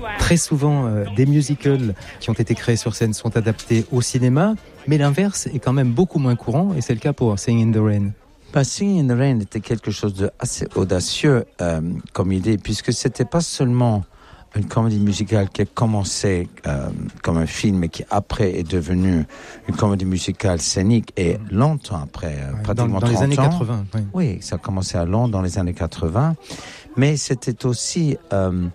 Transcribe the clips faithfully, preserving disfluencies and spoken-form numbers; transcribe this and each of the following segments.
Très souvent, euh, des musicals qui ont été créés sur scène sont adaptés au cinéma, mais l'inverse est quand même beaucoup moins courant, et c'est le cas pour Singing in the Rain. Bah, Singing in the Rain était quelque chose d'assez audacieux euh, comme idée, puisque c'était pas seulement une comédie musicale qui a commencé euh, comme un film et qui après est devenue une comédie musicale scénique et longtemps après, euh, ouais, pratiquement dans, dans trente les années ans. quatre-vingts. Oui. Oui, ça a commencé à Londres dans les années quatre-vingts, mais c'était aussi euh,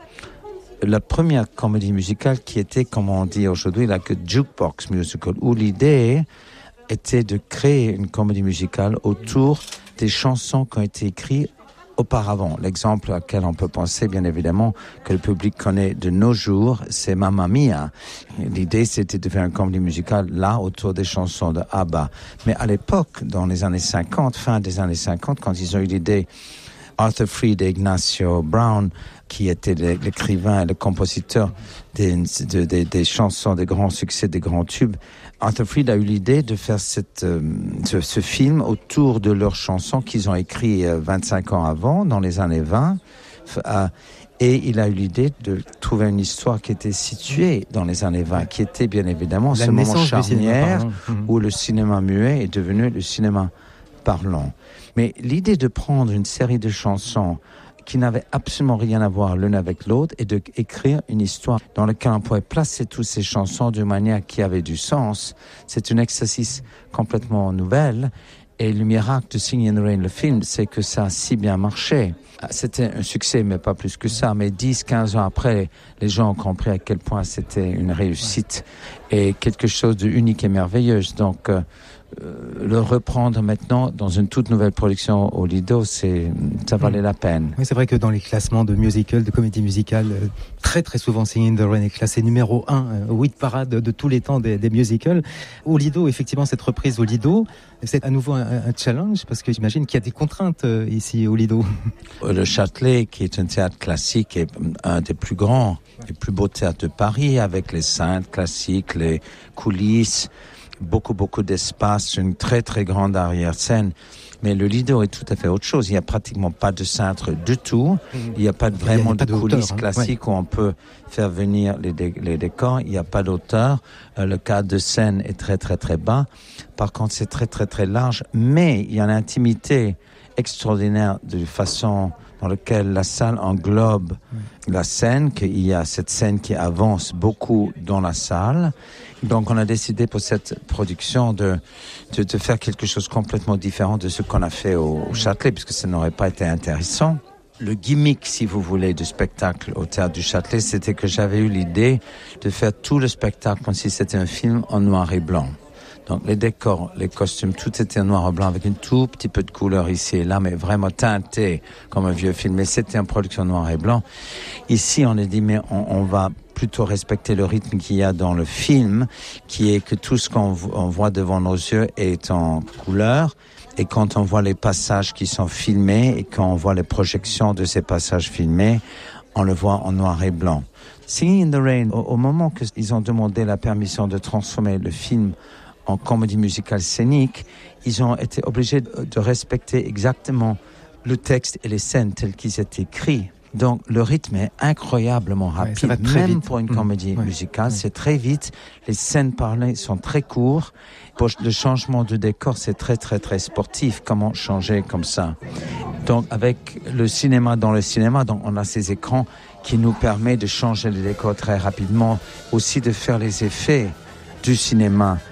la première comédie musicale qui était, comme on dit aujourd'hui, la like jukebox musical, où l'idée était de créer une comédie musicale autour des chansons qui ont été écrites auparavant. L'exemple auquel on peut penser, bien évidemment, que le public connaît de nos jours, c'est Mamma Mia. L'idée, c'était de faire une comédie musicale là, autour des chansons de ABBA. Mais à l'époque, dans les années cinquante, fin des années cinquante, quand ils ont eu l'idée, Arthur Freed et Ignacio Brown, qui était l'écrivain et le compositeur des, de, des, des chansons, des grands succès, des grands tubes, Arthur Freed a eu l'idée de faire cette, euh, ce, ce film autour de leurs chansons qu'ils ont écrites euh, vingt-cinq ans avant, dans les années vingt. Euh, et il a eu l'idée de trouver une histoire qui était située dans les années vingt, qui était bien évidemment La ce moment charnière mmh. où le cinéma muet est devenu le cinéma parlant. Mais l'idée de prendre une série de chansons qui n'avaient absolument rien à voir l'une avec l'autre et d'écrire une histoire dans laquelle on pourrait placer toutes ces chansons d'une manière qui avait du sens, c'est un exercice complètement nouvel. Et le miracle de Singing in the Rain, le film, c'est que ça a si bien marché. C'était un succès, mais pas plus que ça. Mais dix, quinze ans après, les gens ont compris à quel point c'était une réussite et quelque chose d'unique et merveilleux. Donc, euh, Euh, le reprendre maintenant dans une toute nouvelle production au Lido, c'est, ça valait mmh. la peine. Oui, c'est vrai que dans les classements de musical, de comédie musicale, euh, très très souvent Singing in the Rain est classé numéro un euh, au hit parade de tous les temps des, des musicals. Au Lido, effectivement, cette reprise au Lido, c'est à nouveau un, un challenge parce que j'imagine qu'il y a des contraintes euh, ici au Lido. Le Châtelet, qui est un théâtre classique, est un des plus grands, des plus beaux théâtres de Paris, avec les scènes classiques, les coulisses, beaucoup, beaucoup d'espace, une très, très grande arrière-scène. Mais le Lido est tout à fait autre chose. Il n'y a pratiquement pas de cintre du tout. Il n'y a pas de, vraiment de coulisses classiques où on peut faire venir les, dé- les décors. Il n'y a pas d'auteur. Euh, le cadre de scène est très, très, très bas. Par contre, c'est très, très, très large. Mais il y a une intimité extraordinaire de façon dans laquelle la salle englobe oui. la scène, qu'il y a cette scène qui avance beaucoup dans la salle. Donc on a décidé pour cette production de, de, de faire quelque chose complètement différent de ce qu'on a fait au, au Châtelet, puisque ça n'aurait pas été intéressant. Le gimmick, si vous voulez, du spectacle au Théâtre du Châtelet, c'était que j'avais eu l'idée de faire tout le spectacle comme si c'était un film en noir et blanc. Donc les décors, les costumes, tout était en noir et blanc avec un tout petit peu de couleur ici et là, mais vraiment teinté comme un vieux film. Mais c'était en production noir et blanc. Ici, on a dit, mais on, on va plutôt respecter le rythme qu'il y a dans le film, qui est que tout ce qu'on on voit devant nos yeux est en couleur. Et quand on voit les passages qui sont filmés et quand on voit les projections de ces passages filmés, on le voit en noir et blanc. Singing in the Rain, au, au moment qu'ils ont demandé la permission de transformer le film en comédie musicale scénique, ils ont été obligés de respecter exactement le texte et les scènes tels qu'ils étaient écrits. Donc le rythme est incroyablement rapide, ouais, même vite. Pour une comédie mmh. musicale, ouais. c'est très vite. Les scènes parlées sont très courtes. Pour le changement de décor, c'est très très très sportif. Comment changer comme ça? Donc avec le cinéma dans le cinéma, donc on a ces écrans qui nous permettent de changer les décors très rapidement, aussi de faire les effets du cinéma